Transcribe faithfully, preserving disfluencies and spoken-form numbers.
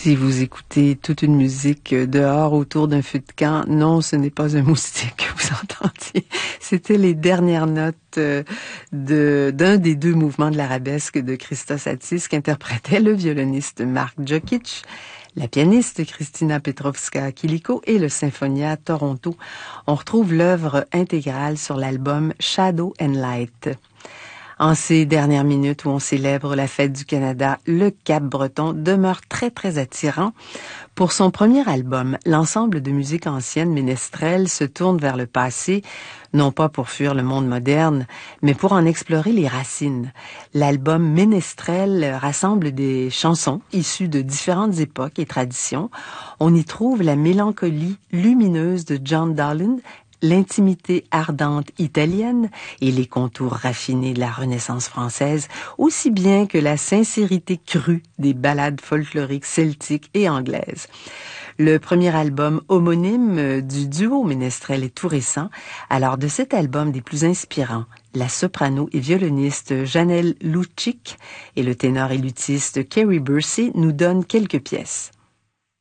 Si vous écoutez toute une musique dehors autour d'un feu de camp, non, ce n'est pas un moustique que vous entendiez. C'était les dernières notes de, d'un des deux mouvements de l'arabesque de Christos Atsis qu'interprétait le violoniste Mark Jokic, la pianiste Christina Petrovska-Kiliko et le Symphonia Toronto. On retrouve l'œuvre intégrale sur l'album Shadow and Light. En ces dernières minutes où on célèbre la fête du Canada, le Cap-Breton demeure très très attirant. Pour son premier album, l'ensemble de musique ancienne ménestrelle se tourne vers le passé, non pas pour fuir le monde moderne, mais pour en explorer les racines. L'album Ménestrel rassemble des chansons issues de différentes époques et traditions. On y trouve la mélancolie lumineuse de John Dowland, l'intimité ardente italienne et les contours raffinés de la Renaissance française, aussi bien que la sincérité crue des ballades folkloriques celtiques et anglaises. Le premier album homonyme du duo ménestrel est tout récent. Alors de cet album des plus inspirants, la soprano et violoniste Janelle Lucic et le ténor et luthiste Kerry Bursey nous donnent quelques pièces.